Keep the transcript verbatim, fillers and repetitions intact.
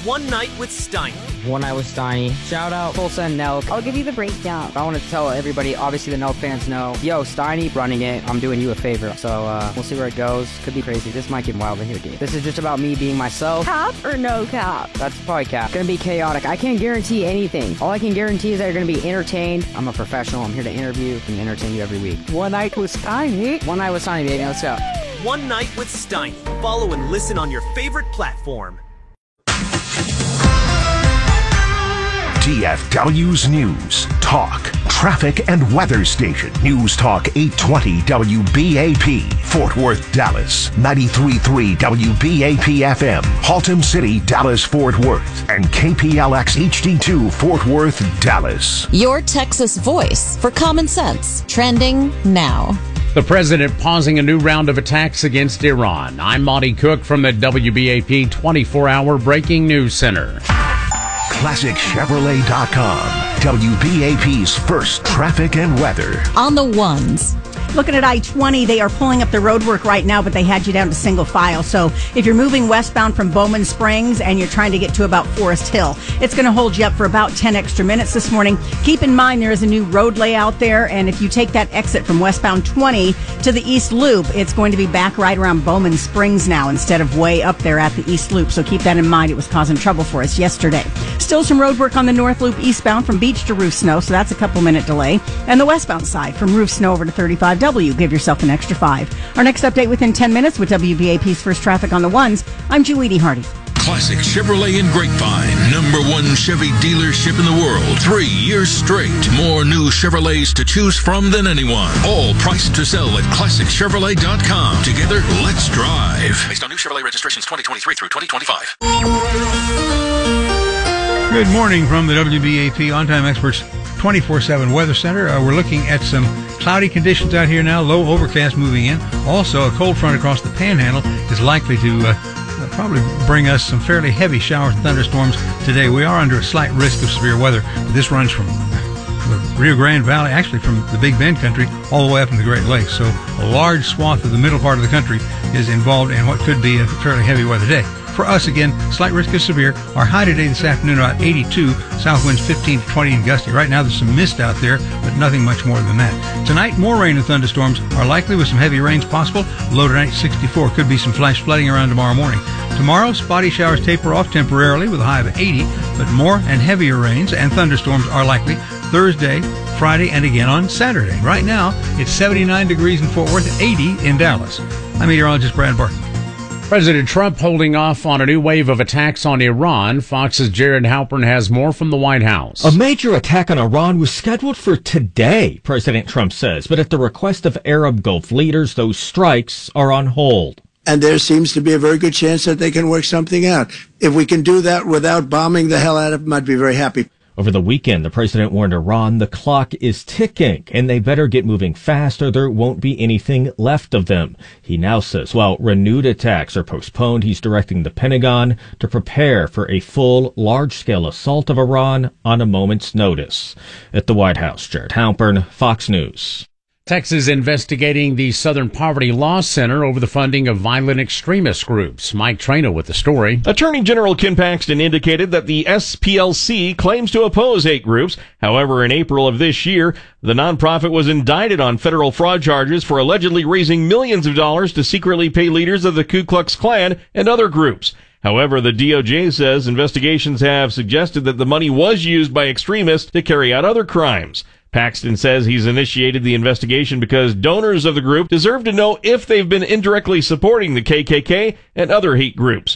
One Night with Steiny. One Night with Steiny. Shout out Tulsa and Nelk. I'll give you the breakdown. I want to tell everybody, obviously the Nelk fans know, yo, Steiny running it, I'm doing you a favor. So uh, we'll see where it goes. Could be crazy. This might get wild in here, dude. This is just about me being myself. Cap or no cap? That's probably cap. Gonna be chaotic. I can't guarantee anything. All I can guarantee is that you're gonna be entertained. I'm a professional. I'm here to interview and entertain you every week. One Night with Steiny. One Night with Steiny, baby. Let's go. One Night with Steiny. Follow and listen on your favorite platform. T F W's News, Talk, Traffic and Weather Station. News Talk eight twenty W B A P, Fort Worth, Dallas. ninety-three point three W B A P F M, Haltom City, Dallas, Fort Worth. And K P L X H D two, Fort Worth, Dallas. Your Texas voice for common sense. Trending now. The president pausing a new round of attacks against Iran. I'm Monty Cook from the W B A P twenty-four hour Breaking News Center. Classic Chevrolet dot com, W B A P's first traffic and weather. On the ones. Looking at I twenty, they are pulling up the road work right now, but they had you down to single file. So if you're moving westbound from Bowman Springs and you're trying to get to about Forest Hill, it's going to hold you up for about ten extra minutes this morning. Keep in mind there is a new road layout there, and if you take that exit from westbound twenty to the East Loop, it's going to be back right around Bowman Springs now instead of way up there at the East Loop. So keep that in mind. It was causing trouble for us yesterday. Still some road work on the North Loop eastbound from Beach to Roof Snow, so that's a couple minute delay. And the westbound side from Roof Snow over to thirty-five W. Give yourself an extra five. Our next update within ten minutes with W B A P's First Traffic on the Ones. I'm Julie Hardy. Classic Chevrolet in Grapevine. Number one Chevy dealership in the world. Three years straight. More new Chevrolets to choose from than anyone. All priced to sell at Classic Chevrolet dot com. Together, let's drive. Based on new Chevrolet registrations twenty twenty-three through twenty twenty-five. Good morning from the W B A P On-Time Experts twenty-four seven Weather Center. Uh, we're looking at some cloudy conditions out here now, low overcast moving in. Also, a cold front across the panhandle is likely to uh, uh, probably bring us some fairly heavy showers and thunderstorms today. We are under a slight risk of severe weather, but this runs from the Rio Grande Valley, actually from the Big Bend country, all the way up into the Great Lakes. So a large swath of the middle part of the country is involved in what could be a fairly heavy weather day. For us, again, slight risk of severe. Our high today this afternoon about eighty-two, south winds fifteen to twenty and gusty. Right now there's some mist out there, but nothing much more than that. Tonight, more rain and thunderstorms are likely with some heavy rains possible. Low tonight sixty-four. Could be some flash flooding around tomorrow morning. Tomorrow, spotty showers taper off temporarily with a high of eighty, but more and heavier rains and thunderstorms are likely Thursday, Friday, and again on Saturday. Right now, it's seventy-nine degrees in Fort Worth, eighty in Dallas. I'm meteorologist Brad Barton. President Trump holding off on a new wave of attacks on Iran. Fox's Jared Halpern has more from the White House. A major attack on Iran was scheduled for today, President Trump says, but at the request of Arab Gulf leaders, those strikes are on hold. And there seems to be a very good chance that they can work something out. If we can do that without bombing the hell out of them, I'd be very happy. Over the weekend, the president warned Iran the clock is ticking and they better get moving fast or there won't be anything left of them. He now says while renewed attacks are postponed, he's directing the Pentagon to prepare for a full, large-scale assault of Iran on a moment's notice. At the White House, Jared Halpern, Fox News. Texas investigating the Southern Poverty Law Center over the funding of violent extremist groups. Mike Traina with the story. Attorney General Ken Paxton indicated that the S P L C claims to oppose hate groups. However, in April of this year, the nonprofit was indicted on federal fraud charges for allegedly raising millions of dollars to secretly pay leaders of the Ku Klux Klan and other groups. However, the D O J says investigations have suggested that the money was used by extremists to carry out other crimes. Paxton says he's initiated the investigation because donors of the group deserve to know if they've been indirectly supporting the K K K and other hate groups.